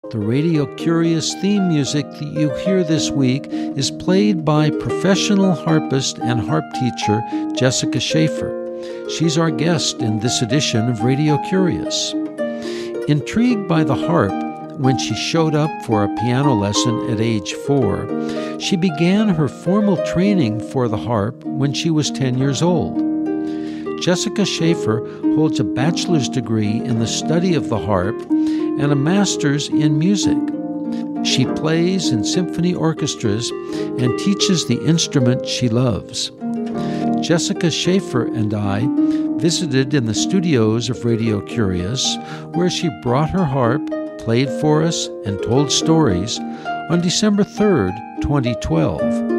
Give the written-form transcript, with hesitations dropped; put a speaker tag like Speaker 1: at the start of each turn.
Speaker 1: The Radio Curious theme music that you hear this week is played by professional harpist and harp teacher Jessica Schaefer. She's our guest in this edition of Radio Curious. Intrigued by the harp when she showed up for a piano lesson at age 4, she began her formal training for the harp when she was 10 years old. Jessica Schaefer holds a bachelor's degree in the study of the harp and a master's in music. She plays in symphony orchestras and teaches the instrument she loves. Jessica Schaefer and I visited in the studios of Radio Curious, where she brought her harp, played for us, and told stories on December 3rd, 2012.